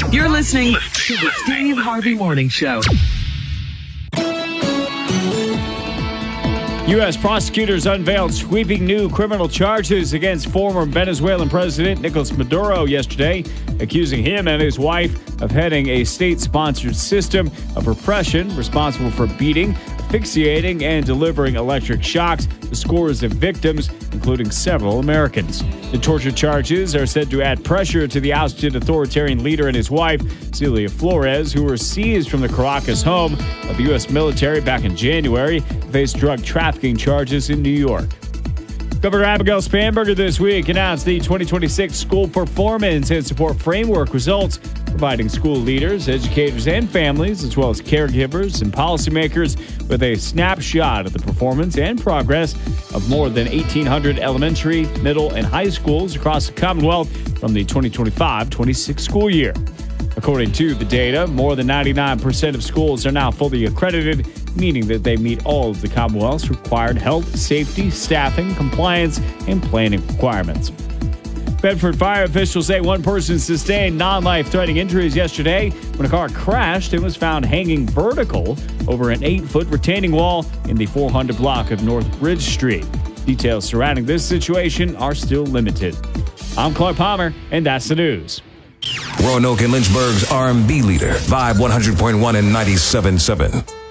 You're listening to the Steve Harvey Morning Show. U.S. prosecutors unveiled sweeping new criminal charges against former Venezuelan President Nicolas Maduro yesterday, accusing him and his wife of heading a state-sponsored system of repression responsible for beating, asphyxiating, and delivering electric shocks to scores of victims, including several Americans. The torture charges are said to add pressure to the ousted authoritarian leader and his wife, Celia Flores, who were seized from the Caracas home of the U.S. military back in January, faced drug trafficking charges in New York. Governor Abigail Spanberger this week announced the 2026 school performance and support framework results, providing school leaders, educators, and families, as well as caregivers and policymakers, with a snapshot of the performance and progress of more than 1,800 elementary, middle, and high schools across the Commonwealth from the 2025-26 school year. According to the data, more than 99% of schools are now fully accredited, meaning that they meet all of the Commonwealth's required health, safety, staffing, compliance, and planning requirements. Bedford fire officials say one person sustained non-life-threatening injuries yesterday when a car crashed and was found hanging vertical over an 8-foot retaining wall in the 400 block of North Bridge Street. Details surrounding this situation are still limited. I'm Clark Palmer, and that's the news. Roanoke and Lynchburg's R&B leader, Vibe 100.1 and 97.7.